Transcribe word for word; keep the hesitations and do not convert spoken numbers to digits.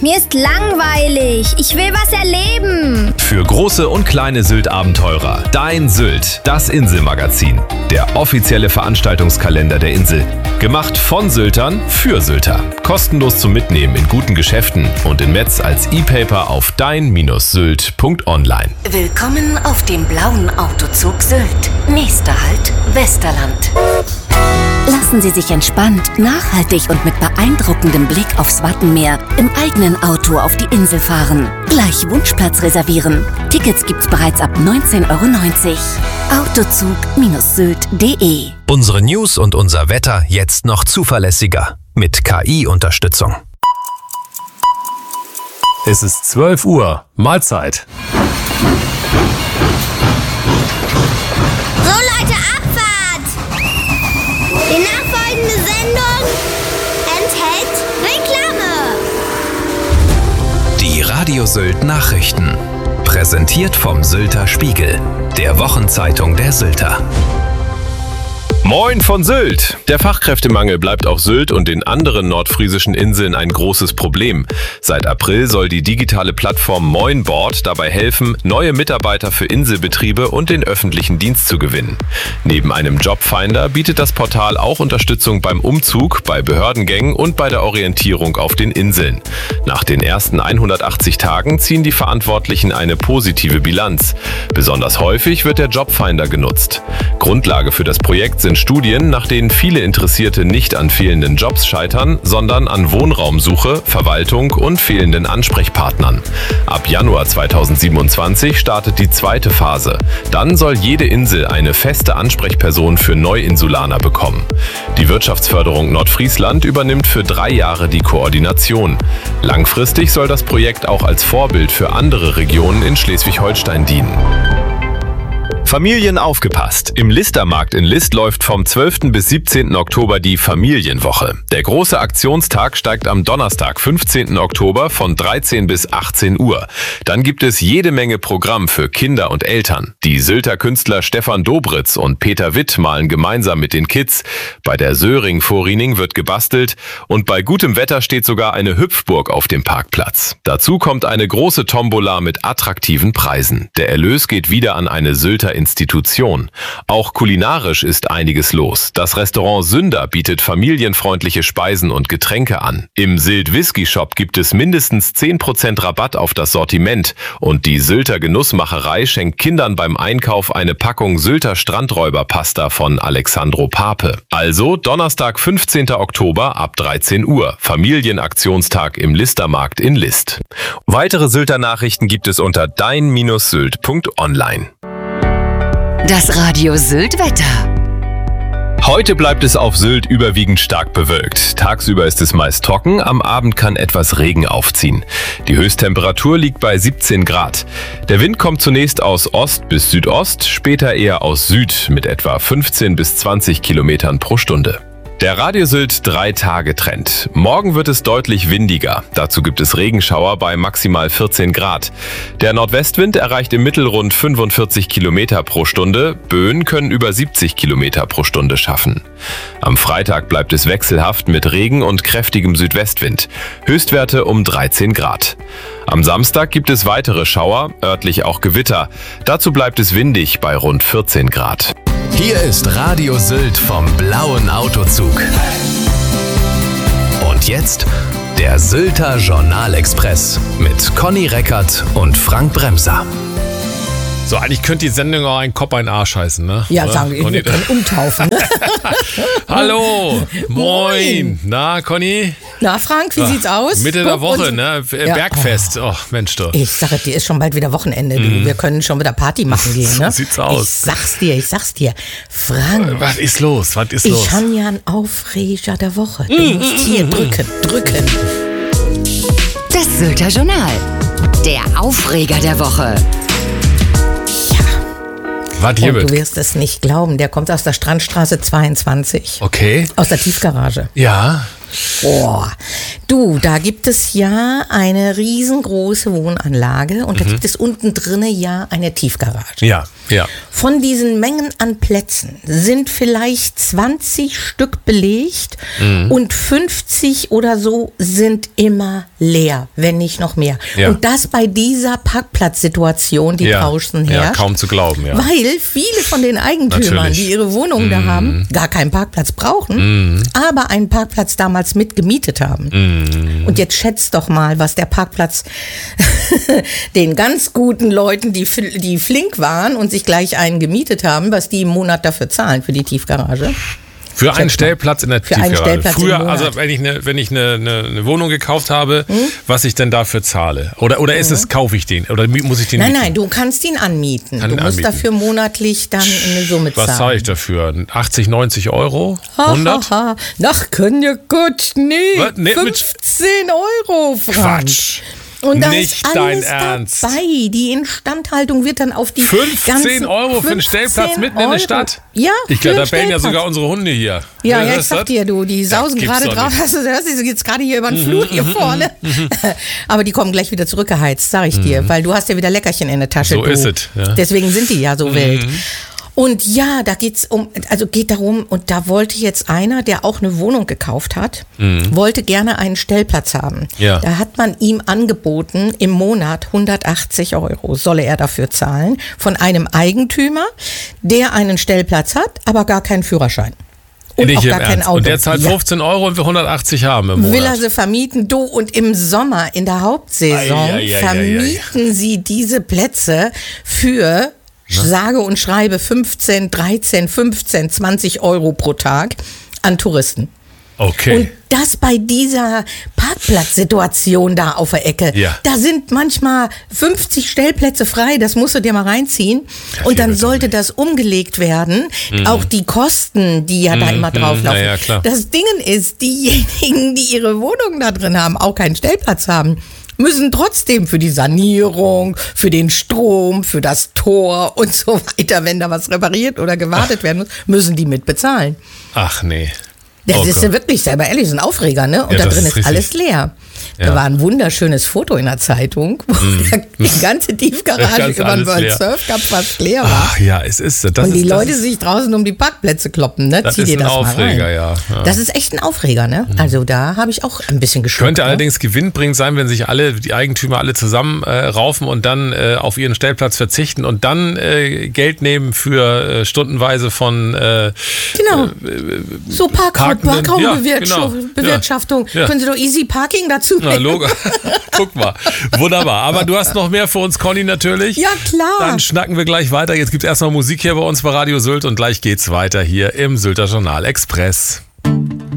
Mir ist langweilig. Ich will was erleben. Für große und kleine Sylt-Abenteurer. Dein Sylt, das Inselmagazin. Der offizielle Veranstaltungskalender der Insel. Gemacht von Syltern für Sylter. Kostenlos zum Mitnehmen in guten Geschäften und in Metz als E-Paper auf dein Sylt punkt online. Willkommen auf dem blauen Autozug Sylt. Nächster Halt, Westerland. Lassen Sie sich entspannt, nachhaltig und mit beeindruckendem Blick aufs Wattenmeer im eigenen Auto auf die Insel fahren. Gleich Wunschplatz reservieren. Tickets gibt's bereits ab neunzehn Euro neunzig. Autozug Sylt punkt de. Unsere News und unser Wetter jetzt noch zuverlässiger. Mit K I-Unterstützung. Es ist zwölf Uhr. Mahlzeit. So Leute, Abfahrt! Die nachfolgende Sendung enthält Reklame. Die Radio Sylt Nachrichten. Präsentiert vom Sylter Spiegel, der Wochenzeitung der Sylter. Moin von Sylt! Der Fachkräftemangel bleibt auf Sylt und den anderen nordfriesischen Inseln ein großes Problem. Seit April soll die digitale Plattform Moinboard dabei helfen, neue Mitarbeiter für Inselbetriebe und den öffentlichen Dienst zu gewinnen. Neben einem Jobfinder bietet das Portal auch Unterstützung beim Umzug, bei Behördengängen und bei der Orientierung auf den Inseln. Nach den ersten hundertachtzig Tagen ziehen die Verantwortlichen eine positive Bilanz. Besonders häufig wird der Jobfinder genutzt. Grundlage für das Projekt sind Studien, nach denen viele Interessierte nicht an fehlenden Jobs scheitern, sondern an Wohnraumsuche, Verwaltung und fehlenden Ansprechpartnern. Ab Januar zweitausendsiebenundzwanzig startet die zweite Phase. Dann soll jede Insel eine feste Ansprechperson für Neuinsulaner bekommen. Die Wirtschaftsförderung Nordfriesland übernimmt für drei Jahre die Koordination. Langfristig soll das Projekt auch als Vorbild für andere Regionen in Schleswig-Holstein dienen. Familien aufgepasst! Im Listermarkt in List läuft vom zwölften bis siebzehnten Oktober die Familienwoche. Der große Aktionstag steigt am Donnerstag, fünfzehnten Oktober von dreizehn bis achtzehn Uhr. Dann gibt es jede Menge Programm für Kinder und Eltern. Die Sylter Künstler Stefan Dobritz und Peter Witt malen gemeinsam mit den Kids. Bei der Söring-Vorriening wird gebastelt und bei gutem Wetter steht sogar eine Hüpfburg auf dem Parkplatz. Dazu kommt eine große Tombola mit attraktiven Preisen. Der Erlös geht wieder an eine Sylter Institution. Auch kulinarisch ist einiges los. Das Restaurant Sünder bietet familienfreundliche Speisen und Getränke an. Im Sylt Whisky Shop gibt es mindestens zehn Prozent Rabatt auf das Sortiment und die Sylter Genussmacherei schenkt Kindern beim Einkauf eine Packung Sylter Strandräuberpasta von Alexandro Pape. Also Donnerstag, fünfzehnten Oktober ab dreizehn Uhr. Familienaktionstag im Listermarkt in List. Weitere Sylter Nachrichten gibt es unter dein Sylt punkt online. Das Radio Sylt Wetter. Heute bleibt es auf Sylt überwiegend stark bewölkt. Tagsüber ist es meist trocken, am Abend kann etwas Regen aufziehen. Die Höchsttemperatur liegt bei siebzehn Grad. Der Wind kommt zunächst aus Ost bis Südost, später eher aus Süd mit etwa fünfzehn bis zwanzig Kilometern pro Stunde. Der Radio Sylt drei Tage Trend. Morgen wird es deutlich windiger. Dazu gibt es Regenschauer bei maximal vierzehn Grad. Der Nordwestwind erreicht im Mittel rund fünfundvierzig Kilometer pro Stunde. Böen können über siebzig Kilometer pro Stunde schaffen. Am Freitag bleibt es wechselhaft mit Regen und kräftigem Südwestwind. Höchstwerte um dreizehn Grad. Am Samstag gibt es weitere Schauer, örtlich auch Gewitter. Dazu bleibt es windig bei rund vierzehn Grad. Hier ist Radio Sylt vom blauen Autozug. Und jetzt der Sylter Journalexpress mit Conny Reckert und Frank Bremser. So, eigentlich könnte die Sendung auch ein Kopf, ein Arsch heißen, ne? Ja, oder? sagen wir, wir können umtaufen. Hallo, moin. Na, Conny? Na, Frank, wie Ach, sieht's aus? Mitte der Woche, Und, ne? ja. Bergfest. Oh, Mensch, du. Ich sage dir, ist schon bald wieder Wochenende. Du. Mhm. Wir können schon wieder Party machen gehen, ne? So sieht's aus. Ich sag's dir, ich sag's dir. Frank. Was ist los? Was ist los? Ich habe ja einen Aufreger der Woche. Du mm, musst hier mm, drücken, drücken. Das Sylter Journal. Der Aufreger der Woche. Was hier Und wird? du wirst es nicht glauben, der kommt aus der Strandstraße zweiundzwanzig. Okay. Aus der Tiefgarage. Ja. Boah. Du Du, da gibt es ja eine riesengroße Wohnanlage und da Mhm. gibt es unten drinne ja eine Tiefgarage. Ja, ja. Von diesen Mengen an Plätzen sind vielleicht zwanzig Stück belegt Mhm. und fünfzig oder so sind immer leer, wenn nicht noch mehr. Ja. Und das bei dieser Parkplatzsituation, die ja. draußen Ja, herrscht. kaum zu glauben, ja. Weil viele von den Eigentümern, Natürlich. die ihre Wohnungen da haben, gar keinen Parkplatz brauchen, aber einen Parkplatz damals mit gemietet haben. Und jetzt schätzt doch mal, was der Parkplatz den ganz guten Leuten, die, fl- die flink waren und sich gleich einen gemietet haben, was die im Monat dafür zahlen für die Tiefgarage. Für einen Schätz mal. Stellplatz in der Für einen Tiefgarage. Stellplatz im Früher, Monat. also wenn ich eine, wenn ich eine, eine, eine Wohnung gekauft habe, Hm? was ich denn dafür zahle? Oder, oder ist es, kaufe ich den? Oder mi- muss ich den Nein, mieten? nein, du kannst ihn anmieten. Kann du ihn musst anmieten. dafür monatlich dann eine Summe zahlen. Was zahle ich dafür? achtzig, neunzig Euro? hundert? Ha, ha, ha. Ach, können ja Gott, nee. Was? Nee, mit- fünfzehn Euro, Frank. Quatsch. Und da Nicht ist dein alles Ernst. dabei. Die Instandhaltung wird dann auf die fünfzehn ganzen Euro für einen Stellplatz mitten in der Stadt? Ja, Ich für glaube, da einen bellen ja Stellplatz. sogar unsere Hunde hier. Ja, ja, Ist ich das sag das? dir, du, die sausen gibt's gerade doch drauf. nicht. Hast du das? Die sind jetzt gerade hier über den Flur hier vorne. Aber die kommen gleich wieder zurückgeheizt, sag ich dir, weil du hast ja wieder Leckerchen in der Tasche. So du. ist es, ja. Deswegen sind die ja so wild. Und ja, da geht's um, also geht darum, und da wollte jetzt einer, der auch eine Wohnung gekauft hat, wollte gerne einen Stellplatz haben. Ja. Da hat man ihm angeboten, im Monat hundertachtzig Euro solle er dafür zahlen, von einem Eigentümer, der einen Stellplatz hat, aber gar keinen Führerschein. Und Nicht auch im gar kein Ernst. Auto. Und der zahlt Ja. fünfzehn Euro und wir hundertachtzig haben im Monat. Will er sie vermieten, du, und im Sommer, in der Hauptsaison, Ei, ei, ei, ei, vermieten sie diese Plätze für, sage und schreibe, fünfzehn, dreizehn, fünfzehn, zwanzig Euro pro Tag an Touristen. Okay. Und das bei dieser Parkplatzsituation da auf der Ecke. Ja. Da sind manchmal fünfzig Stellplätze frei, das musst du dir mal reinziehen. Und dann geht doch sollte das umgelegt werden. Auch die Kosten, die ja da immer drauflaufen. Na ja, klar. Das Ding ist, diejenigen, die ihre Wohnung da drin haben, auch keinen Stellplatz haben, müssen trotzdem für die Sanierung, für den Strom, für das Tor und so weiter, wenn da was repariert oder gewartet werden muss, müssen die mit bezahlen. Ach nee. Das Oh ist Gott. ja wirklich selber ehrlich, so ein Aufreger, ne? Und Ja, da das drin ist ist, richtig. alles leer. Da Ja. war ein wunderschönes Foto in der Zeitung, wo der- die ganze Tiefgarage Ganz über den alles World leer. Surf Cup fast leer war. Ach ja, es ist das. Und die ist, das Leute ist, sich draußen um die Parkplätze kloppen, ne? Das Zieh ist dir ein das mal Aufreger, rein. ja, ja. Das ist echt ein Aufreger, ne? Also da habe ich auch ein bisschen geschockt. Könnte ne? allerdings gewinnbringend sein, wenn sich alle, die Eigentümer alle zusammen äh, raufen und dann äh, auf ihren Stellplatz verzichten und dann äh, Geld nehmen für äh, stundenweise von äh, Genau. So Park Parkenden, Parkraumbewirtschaftung. ja, genau. Bewirtschaftung. Ja. Können Sie doch Easy Parking dazu Na, nehmen? Logo. Guck mal. Wunderbar. Aber du hast noch mehr für uns, Conny, natürlich. Ja, klar. Dann schnacken wir gleich weiter. Jetzt gibt es erstmal Musik hier bei uns bei Radio Sylt und gleich geht's weiter hier im Sylter Journal Express.